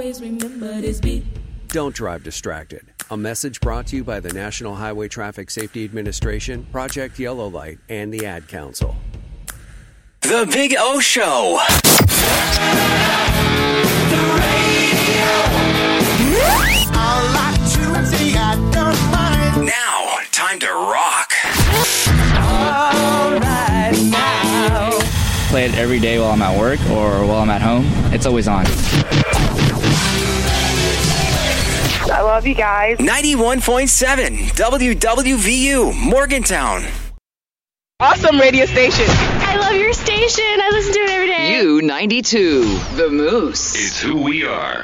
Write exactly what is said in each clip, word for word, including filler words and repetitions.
remember this beat. Don't drive distracted. A message brought to you by the National Highway Traffic Safety Administration, Project Yellow Light, and the Ad Council. The Big O Show. The radio. A lot to say, I don't mind. Now, time to rock. All right now. Play it every day while I'm at work or while I'm at home. It's always on. I love you guys. ninety-one point seven W W V U, Morgantown. Awesome radio station. I love your station. I listen to it every day. U ninety-two, The Moose. It's who we are.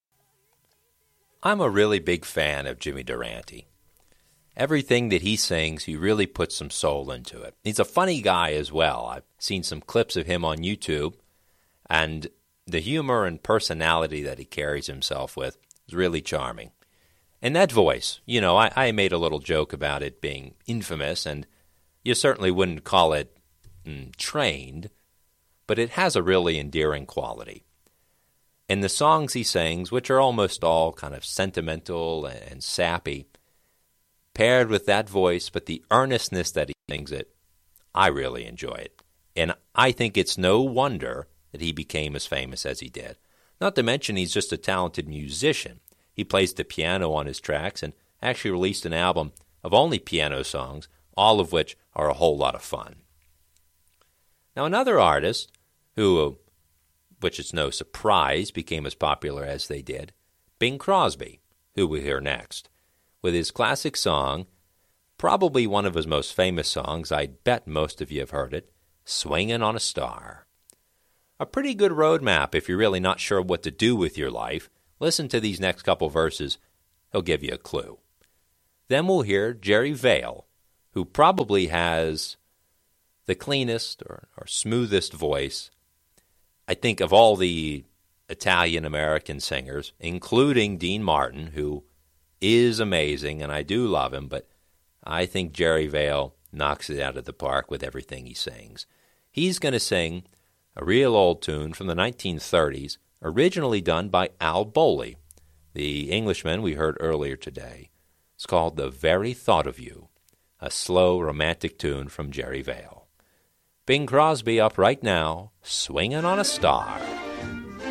I'm a really big fan of Jimmy Durante. Everything that he sings, he really puts some soul into it. He's a funny guy as well. I've seen some clips of him on YouTube, and the humor and personality that he carries himself with is really charming. And that voice, you know, I, I made a little joke about it being infamous, and you certainly wouldn't call it mm, trained, but it has a really endearing quality. And the songs he sings, which are almost all kind of sentimental and, and sappy, paired with that voice, but the earnestness that he sings it, I really enjoy it. And I think it's no wonder that he became as famous as he did. Not to mention he's just a talented musician. He plays the piano on his tracks and actually released an album of only piano songs, all of which are a whole lot of fun. Now another artist who, which is no surprise, became as popular as they did, Bing Crosby, who we'll hear next, with his classic song, probably one of his most famous songs, I'd bet most of you have heard it, Swingin' on a Star. A pretty good roadmap if you're really not sure what to do with your life. Listen to these next couple verses. He'll give you a clue. Then we'll hear Jerry Vale, who probably has the cleanest or, or smoothest voice, I think, of all the Italian-American singers, including Dean Martin, who is amazing, and I do love him, but I think Jerry Vale knocks it out of the park with everything he sings. He's going to sing a real old tune from the nineteen thirties, originally done by Al Bowley, the Englishman we heard earlier today. It's called The Very Thought of You, a slow, romantic tune from Jerry Vale. Bing Crosby up right now, Swingin' on a Star.